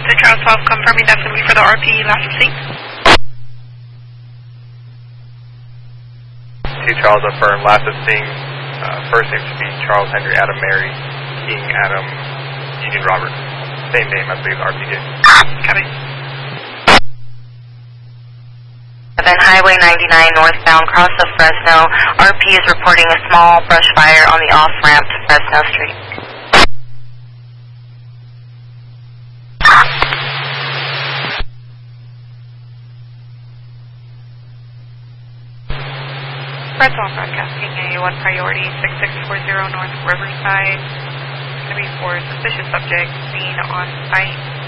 to Charles 12, confirming that's going to be for the RP last receipt. Charles affirmed, last thing, first name should be Charles Henry Adam Mary King Adam Union Robert. Same name, I believe, RP did. Copy. Then Highway 99 northbound, cross of Fresno. RP is reporting a small brush fire on the off-ramp to Fresno Street. Fresno broadcasting A1 priority 6640 North Riverside. It's going to be for suspicious subject seen on site.